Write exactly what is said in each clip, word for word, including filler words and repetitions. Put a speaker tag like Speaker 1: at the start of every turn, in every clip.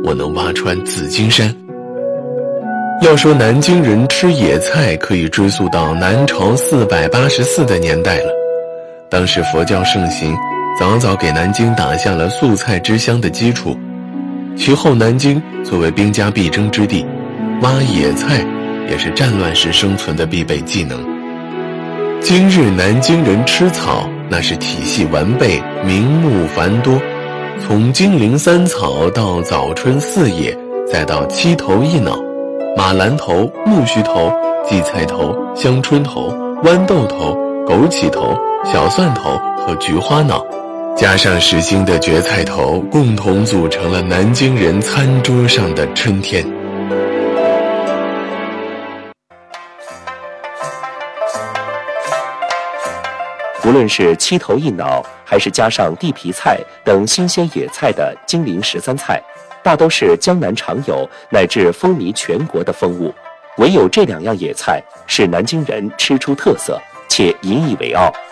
Speaker 1: 我能挖穿紫金山。要说南京人吃野菜，可以追溯到南朝四百八十四的年代了。当时佛教盛行，早早给南京打下了素菜之乡的基础。其后南京作为兵家必争之地，挖野菜也是战乱时生存的必备技能。今日南京人吃草，那是体系完备，名目繁多，从金陵三草到早春四野，再到七头一脑、马兰头、木须头、荠菜头、香椿头、豌豆头、枸杞头、小蒜头和菊花脑，加上实心的蕨菜头，共同组成了南京人餐桌上的春天。
Speaker 2: 无论是七头一脑，还是加上地皮菜等新鲜野菜的金陵十三菜，大都是江南常有乃至风靡全国的风物。唯有这两样野菜是南京人吃出特色，且引以为傲。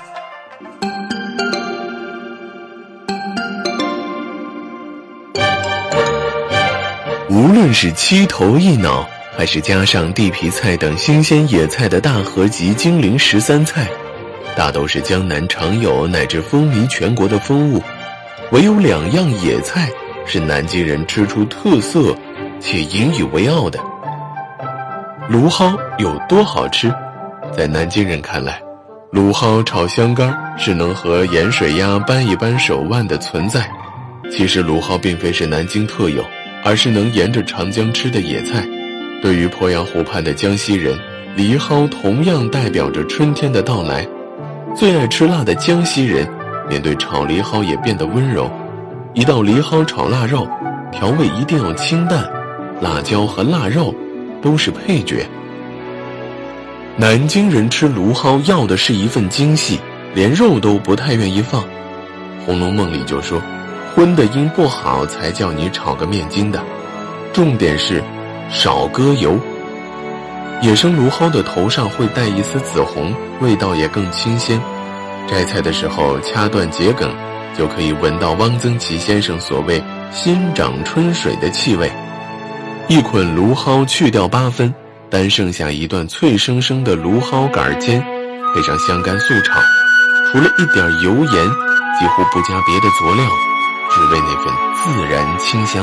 Speaker 1: 无论是七头一脑，还是加上地皮菜等新鲜野菜的大合集金陵十三菜，大都是江南常有乃至风靡全国的风物。唯有两样野菜是南京人吃出特色且引以为傲的。芦蒿有多好吃？在南京人看来，芦蒿炒香干是能和盐水鸭扳一扳手腕的存在。其实芦蒿并非是南京特有，而是能沿着长江吃的野菜。对于鄱阳湖畔的江西人，梨蒿同样代表着春天的到来。最爱吃辣的江西人，面对炒梨蒿也变得温柔。一道梨蒿炒腊肉，调味一定要清淡，辣椒和腊肉都是配角。南京人吃芦蒿要的是一份精细，连肉都不太愿意放。《红楼梦》里就说，荤的音不好才叫你炒个面筋的，重点是少搁油。野生芦蒿的头上会带一丝紫红，味道也更清鲜。摘菜的时候掐断桔梗，就可以闻到汪曾祺先生所谓新长春水的气味。一捆芦蒿去掉八分，单剩下一段脆生生的芦蒿杆尖，配上香干素炒，除了一点油盐，几乎不加别的佐料，只为那份自然清香。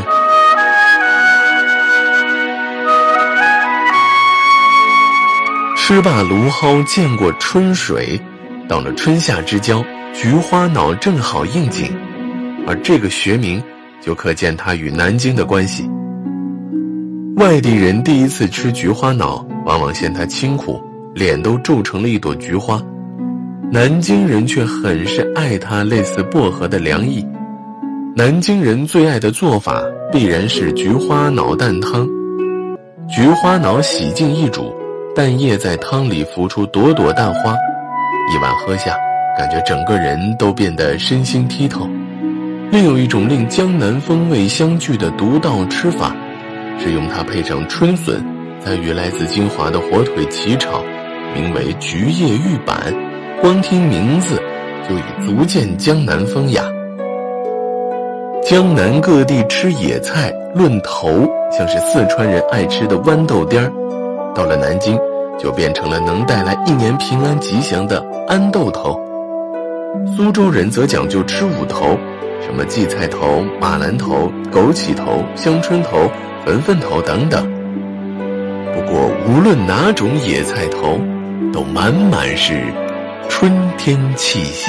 Speaker 1: 吃罢芦蒿见过春水，到了春夏之交，菊花脑正好应景，而这个学名就可见它与南京的关系。外地人第一次吃菊花脑，往往嫌它清苦，脸都皱成了一朵菊花。南京人却很是爱它类似薄荷的凉意。南京人最爱的做法必然是菊花脑蛋汤。菊花脑洗净一煮，蛋液在汤里浮出朵朵蛋花，一碗喝下，感觉整个人都变得身心剔透。另有一种令江南风味相聚的独到吃法，是用它配上春笋，再与来自金华的火腿齐炒，名为菊叶玉板，光听名字就已足见江南风雅。江南各地吃野菜，论头像是四川人爱吃的豌豆颠儿，到了南京就变成了能带来一年平安吉祥的安豆头。苏州人则讲究吃五头，什么荠菜头、马兰头、枸杞头、香椿头、粉粉头等等。不过无论哪种野菜头，都满满是春天气息。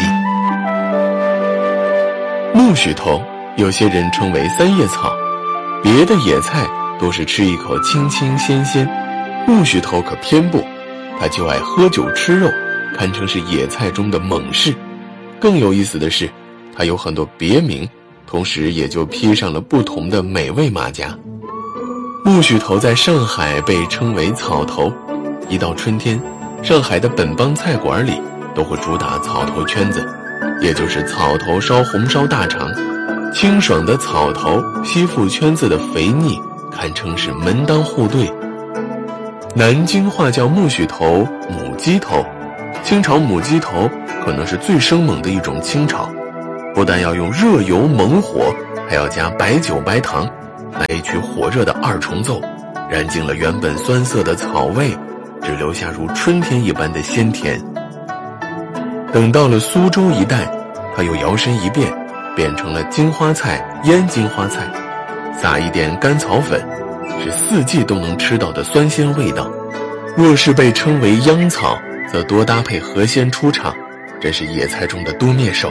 Speaker 1: 苜蓿头有些人称为三叶草，别的野菜都是吃一口清清鲜鲜，苜蓿头可偏不，他就爱喝酒吃肉，堪称是野菜中的猛士。更有意思的是，它有很多别名，同时也就披上了不同的美味马甲。苜蓿头在上海被称为草头，一到春天，上海的本帮菜馆里都会主打草头圈子，也就是草头烧红烧大肠。清爽的草头吸附圈子的肥腻，堪称是门当户对。南京话叫苜蓿头母鸡头，清炒母鸡头可能是最生猛的一种清炒，不但要用热油猛火，还要加白酒白糖， 那一曲火热的二重奏，燃尽了原本酸涩的草味，只留下如春天一般的鲜甜。等到了苏州一带，它又摇身一变，变成了金花菜、腌金花菜，撒一点甘草粉，是四季都能吃到的酸鲜味道。若是被称为秧草，则多搭配河鲜出场，真是野菜中的多面手。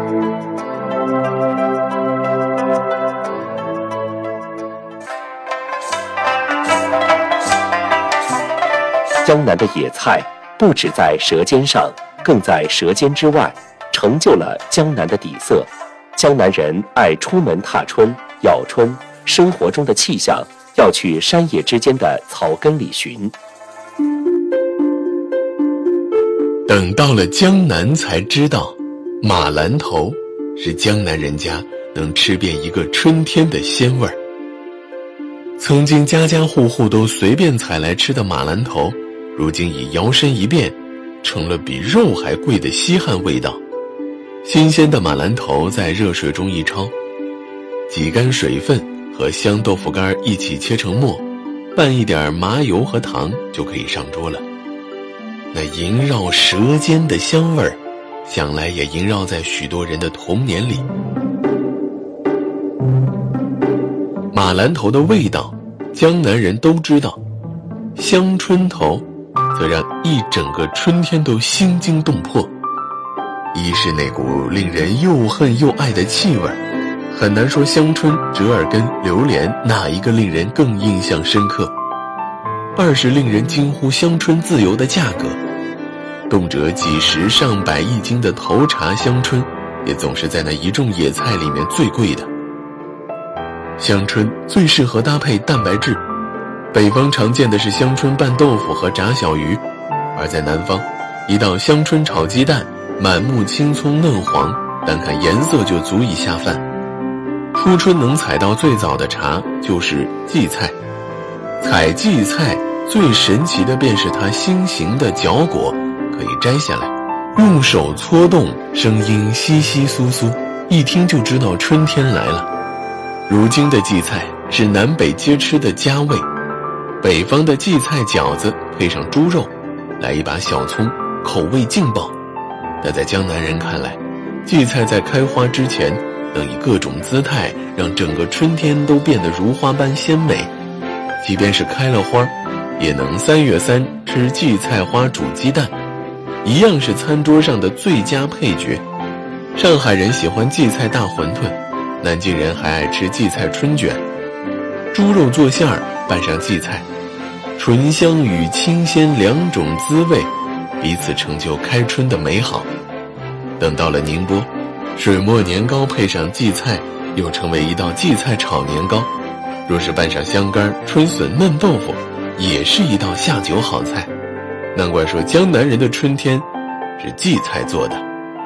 Speaker 2: 江南的野菜不只在舌尖上，更在舌尖之外，成就了江南的底色。江南人爱出门踏春、咬春，生活中的气象要去山野之间的草根里寻。
Speaker 1: 等到了江南才知道，马兰头是江南人家能吃遍一个春天的鲜味儿。曾经家家户户都随便采来吃的马兰头，如今已摇身一变，成了比肉还贵的稀罕味道。新鲜的马兰头在热水中一焯，挤干水分和香豆腐干一起切成末，拌一点麻油和糖就可以上桌了。那萦绕舌尖的香味儿，想来也萦绕在许多人的童年里。马兰头的味道，江南人都知道，香春头则让一整个春天都心惊动魄。一是那股令人又恨又爱的气味，很难说香椿、折耳根、榴莲哪一个令人更印象深刻。二是令人惊呼香椿自由的价格，动辄几十上百一斤的头茬香椿，也总是在那一众野菜里面最贵的。香椿最适合搭配蛋白质，北方常见的是香椿拌豆腐和炸小鱼，而在南方，一道香椿炒鸡蛋，满目青葱嫩黄，单看颜色就足以下饭。初春能采到最早的茬就是荠菜，采荠菜最神奇的便是它心形的角果，可以摘下来，用手搓动，声音窸窸窣窣，一听就知道春天来了。如今的荠菜是南北皆吃的佳味，北方的荠菜饺子配上猪肉，来一把小葱，口味劲爆。但在江南人看来，荠菜在开花之前，能以各种姿态让整个春天都变得如花般鲜美。即便是开了花，也能三月三吃荠菜花煮鸡蛋，一样是餐桌上的最佳配角。上海人喜欢荠菜大馄饨，南京人还爱吃荠菜春卷。猪肉做馅儿拌上荠菜，醇香与清鲜两种滋味，彼此成就开春的美好。等到了宁波，水磨年糕配上荠菜，又成为一道荠菜炒年糕。若是拌上香干、春笋、嫩豆腐，也是一道下酒好菜。难怪说江南人的春天是荠菜做的。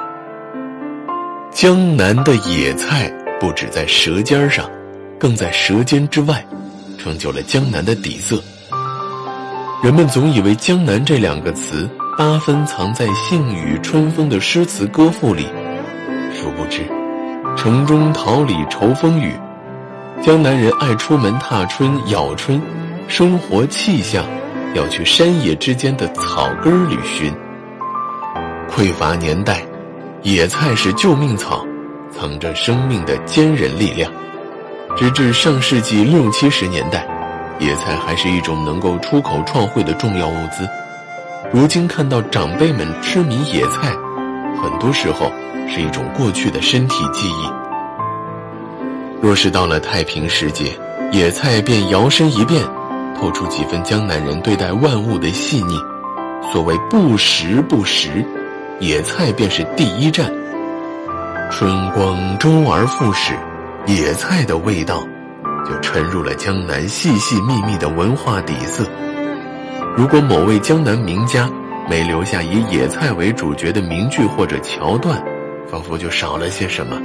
Speaker 1: 江南的野菜不止在舌尖上，更在舌尖之外，成就了江南的底色。人们总以为江南这两个词八分藏在杏雨春风的诗词歌赋里，殊不知城中桃李愁风雨，江南人爱出门踏春咬春，生活气象要去山野之间的草根里寻。匮乏年代，野菜是救命草，藏着生命的坚韧力量。直至上世纪六七十年代，野菜还是一种能够出口创汇的重要物资。如今看到长辈们痴迷野菜，很多时候是一种过去的身体记忆。若是到了太平世界，野菜便摇身一变，透出几分江南人对待万物的细腻。所谓不时不食，野菜便是第一站。春光周而复始，野菜的味道就沉入了江南细细密密的文化底色。如果某位江南名家没留下以野菜为主角的名句或者桥段，仿佛就少了些什么。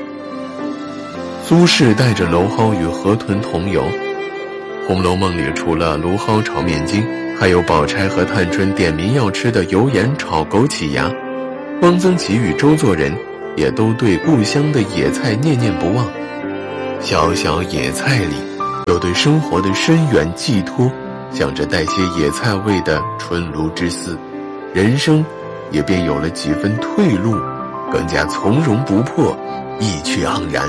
Speaker 1: 苏轼带着蒌蒿与河豚同游，《红楼梦》里除了芦蒿炒面筋，还有宝钗和探春点名要吃的油盐炒枸杞芽。汪曾祺与周作人也都对故乡的野菜念念不忘。小小野菜里有对生活的深远寄托，想着带些野菜味的春炉之思，人生也便有了几分退路，更加从容不迫，意趣盎然。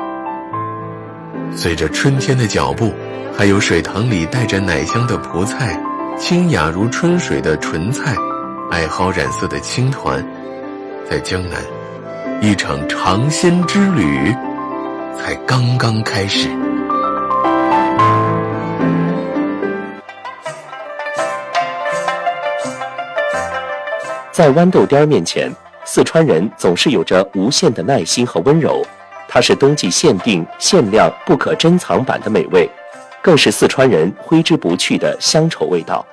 Speaker 1: 随着春天的脚步，还有水塘里带着奶香的蒲菜，清雅如春水的莼菜，艾蒿染色的青团，在江南，一场尝鲜之旅才刚刚开始。
Speaker 2: 在豌豆颠儿面前，四川人总是有着无限的耐心和温柔，它是冬季限定、限量、不可珍藏版的美味，更是四川人挥之不去的乡愁味道。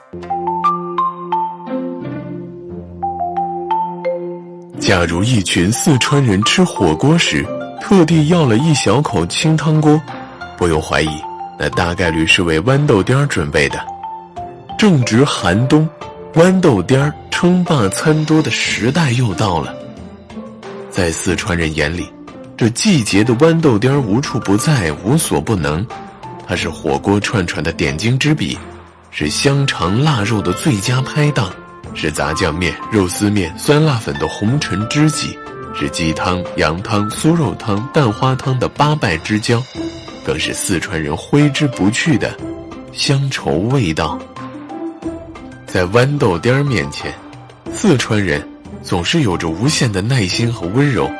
Speaker 1: 假如一群四川人吃火锅时，特地要了一小口清汤锅，不用怀疑，那大概率是为豌豆颠儿准备的。正值寒冬，豌豆颠儿称霸餐桌的时代又到了。在四川人眼里，这季节的豌豆颠儿无处不在，无所不能。它是火锅串串的点睛之笔，是香肠腊肉的最佳拍档，是杂酱面、肉丝面、酸辣粉的红尘知己，是鸡汤、羊汤、酥肉汤、蛋花汤的八拜之交，更是四川人挥之不去的乡愁味道。在豌豆颠儿面前，四川人总是有着无限的耐心和温柔。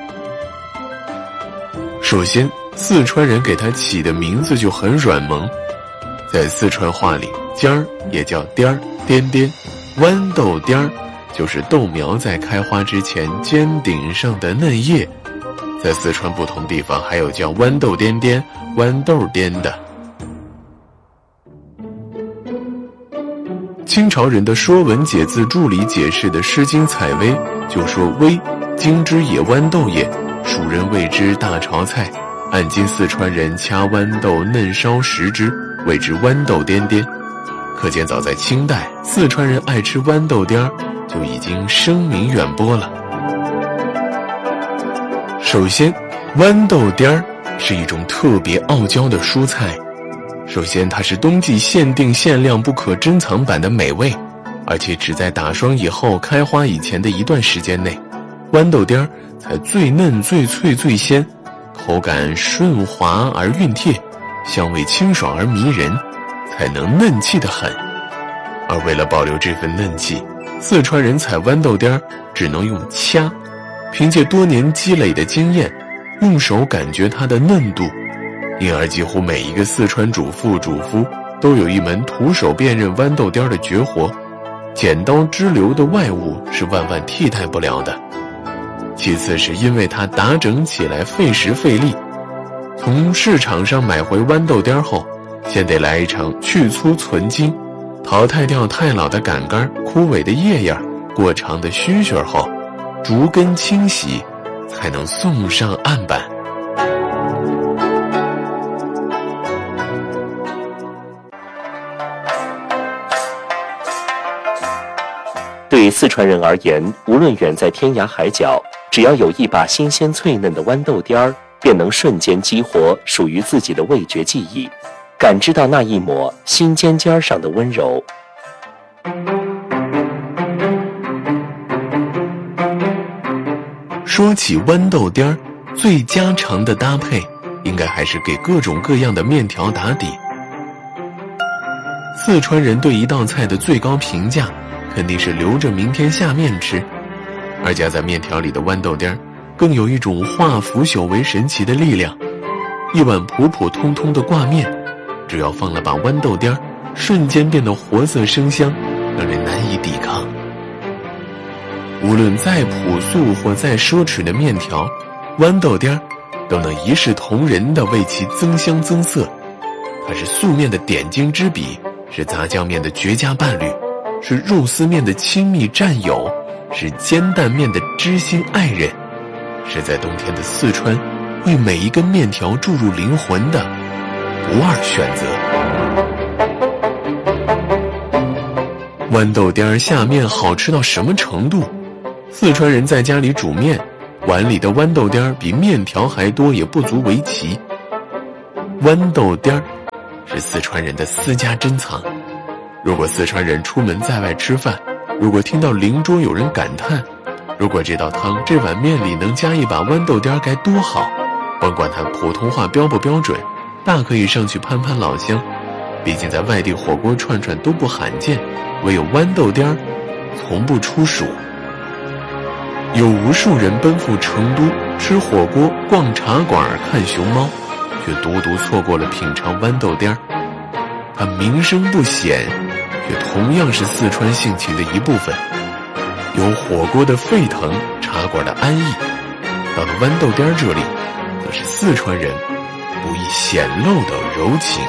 Speaker 1: 首先，四川人给它起的名字就很软萌，在四川话里，尖儿也叫颠儿、颠颠，豌豆颠儿就是豆苗在开花之前尖顶上的嫩叶。在四川不同地方还有叫豌豆颠颠、豌豆颠的。清朝人的《说文解字注》里解释的《诗经·采薇》就说：“薇，荆之野豌豆也，蜀人谓之大炒菜。按今四川人掐豌豆嫩烧食之，谓之豌豆颠颠。”可见早在清代，四川人爱吃豌豆颠儿就已经声名远播了。首先，豌豆颠儿是一种特别傲娇的蔬菜。首先，它是冬季限定限量不可珍藏版的美味，而且只在打霜以后开花以前的一段时间内，豌豆颠儿才最嫩最脆最鲜，口感顺滑而熨帖，香味清爽而迷人，才能嫩气得很。而为了保留这份嫩气，四川人采豌豆颠儿只能用掐，凭借多年积累的经验，用手感觉它的嫩度，因而几乎每一个四川主妇主夫都有一门徒手辨认豌豆颠儿的绝活，剪刀支流的外物是万万替代不了的。其次是因为它打整起来费时费力，从市场上买回豌豆颠儿后，先得来一场去粗存精，淘汰掉太老的杆杆、枯萎的叶叶、过长的须须后，逐根清洗，才能送上案板。
Speaker 2: 对四川人而言，无论远在天涯海角，只要有一把新鲜脆嫩的豌豆颠儿，便能瞬间激活属于自己的味觉记忆，感知到那一抹心尖尖上的温柔。
Speaker 1: 说起豌豆颠儿，最家常的搭配应该还是给各种各样的面条打底。四川人对一道菜的最高评价肯定是留着明天下面吃，而夹在面条里的豌豆颠儿更有一种化腐朽为神奇的力量。一碗普普通通的挂面，只要放了把豌豆颠儿，瞬间变得活色生香，让人难以抵抗。无论再朴素或再奢侈的面条，豌豆颠儿都能一视同仁地为其增香增色。它是素面的点睛之笔，是杂酱面的绝佳伴侣，是肉丝面的亲密战友，是煎蛋面的知心爱人，是在冬天的四川为每一根面条注入灵魂的不二选择。豌豆颠儿下面好吃到什么程度？四川人在家里煮面，碗里的豌豆颠儿比面条还多也不足为奇。豌豆颠儿是四川人的私家珍藏。如果四川人出门在外吃饭，如果听到邻桌有人感叹，如果这道汤这碗面里能加一把豌豆颠该多好，甭管他普通话标不标准，大可以上去攀攀老乡。毕竟在外地火锅串串都不罕见，唯有豌豆颠从不出蜀。有无数人奔赴成都吃火锅、逛茶馆、看熊猫，却独独错过了品尝豌豆颠儿。它名声不显，却同样是四川性情的一部分。有火锅的沸腾，茶馆的安逸，到了豌豆颠儿这里，则是四川人不易显露的柔情。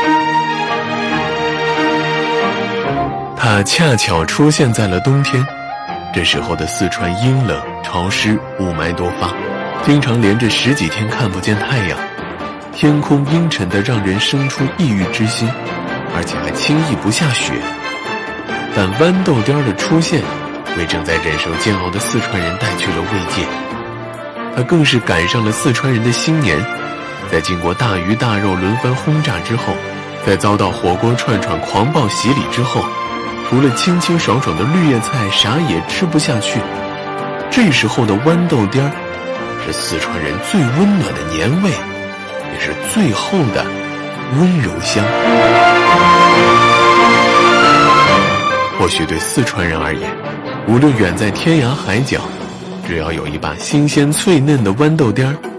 Speaker 1: 它恰巧出现在了冬天，这时候的四川阴冷潮湿，雾霾多发，经常连着十几天看不见太阳，天空阴沉的让人生出抑郁之心，而且还轻易不下雪。但豌豆颠儿的出现，为正在忍受煎熬的四川人带去了慰藉。它更是赶上了四川人的新年，在经过大鱼大肉轮番轰炸之后，在遭到火锅串串狂暴洗礼之后，除了清清爽爽的绿叶菜，啥也吃不下去。这时候的豌豆颠儿，是四川人最温暖的年味，也是最后的温柔乡。或许对四川人而言，无论远在天涯海角，只要有一把新鲜脆嫩的豌豆颠儿，